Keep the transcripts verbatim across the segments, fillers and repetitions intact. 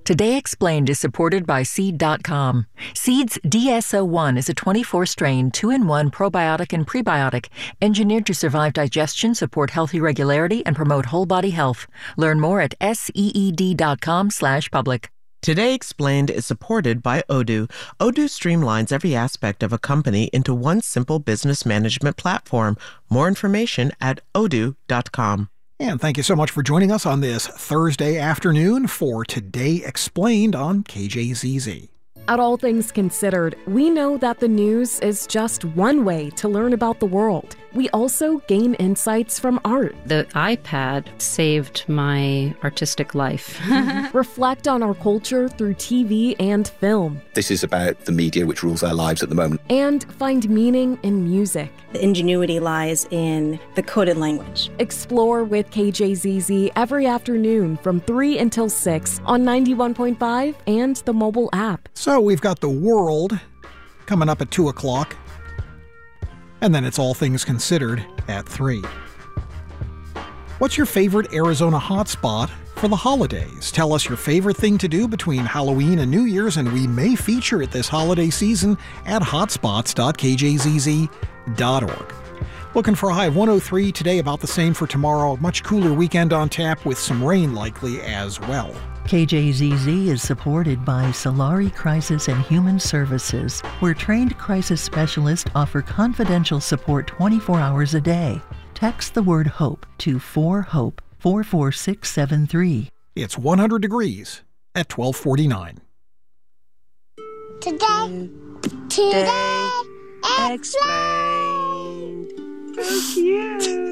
Today Explained is supported by Seed dot com. Seed's D S O one is a twenty-four strain, two in one probiotic and prebiotic, engineered to survive digestion, support healthy regularity, and promote whole body health. Learn more at seed dot com slash public. Today Explained is supported by Odoo. Odoo streamlines every aspect of a company into one simple business management platform. More information at odoo dot com. And thank you so much for joining us on this Thursday afternoon for Today Explained on K J Z Z. At All Things Considered, we know that the news is just one way to learn about the world. We also gain insights from art. The iPad saved my artistic life. Reflect on our culture through T V and film. This is about the media which rules our lives at the moment. And find meaning in music. The ingenuity lies in the coded language. Explore with K J Z Z every afternoon from three until six on ninety-one point five and the mobile app. So we've got the world coming up at two o'clock. And then it's All Things Considered at three. What's your favorite Arizona hotspot for the holidays? Tell us your favorite thing to do between Halloween and New Year's, and we may feature it this holiday season at hotspots dot k j z z dot org. Looking for a high of one oh three today, about the same for tomorrow. Much cooler weekend on tap with some rain likely as well. K J Z Z is supported by Solari Crisis and Human Services, where trained crisis specialists offer confidential support twenty-four hours a day. Text the word HOPE to four hope four four six seven three. It's one hundred degrees at twelve forty-nine. Today, today, Explained. So cute.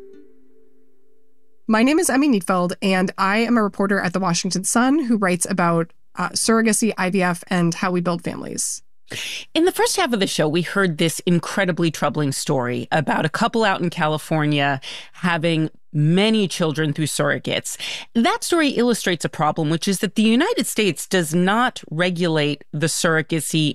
My name is Emmy Neatfeld, and I am a reporter at The Washington Sun who writes about uh, surrogacy, I V F, and how we build families. In the first half of the show, we heard this incredibly troubling story about a couple out in California having many children through surrogates. That story illustrates a problem, which is that the United States does not regulate the surrogacy